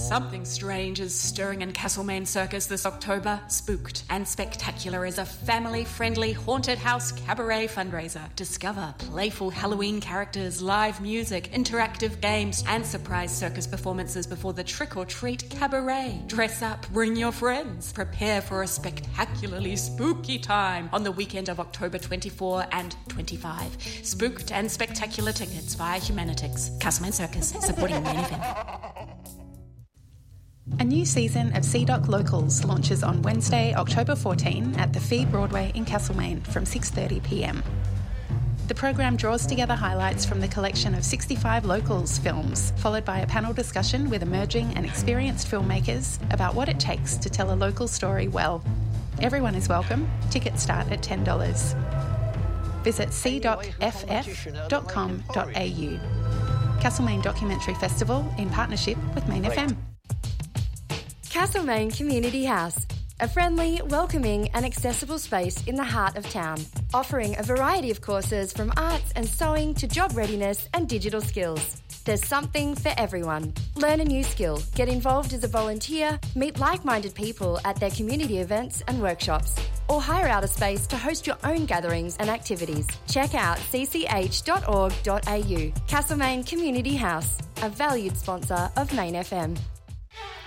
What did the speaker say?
Something strange is stirring in Castlemaine Circus this October. Spooked and Spectacular is a family-friendly haunted house cabaret fundraiser. Discover playful Halloween characters, live music, interactive games, and surprise circus performances before the trick-or-treat cabaret. Dress up, bring your friends. Prepare for a spectacularly spooky time on the weekend of October 24 and 25. Spooked and Spectacular tickets via Humanitix. Castlemaine Circus, supporting Main Event. A new season of CDOC Locals launches on Wednesday, October 14 at the Fee Broadway in Castlemaine from 6:30pm. The program draws together highlights from the collection of 65 Locals films, followed by a panel discussion with emerging and experienced filmmakers about what it takes to tell a local story well. Everyone is welcome. Tickets start at $10. Visit cdocff.com.au. Castlemaine Documentary Festival in partnership with Main FM. Castlemaine Community House, a friendly, welcoming and accessible space in the heart of town, offering a variety of courses from arts and sewing to job readiness and digital skills. There's something for everyone. Learn a new skill, get involved as a volunteer, meet like-minded people at their community events and workshops, or hire out a space to host your own gatherings and activities. Check out cch.org.au. Castlemaine Community House, a valued sponsor of Main FM.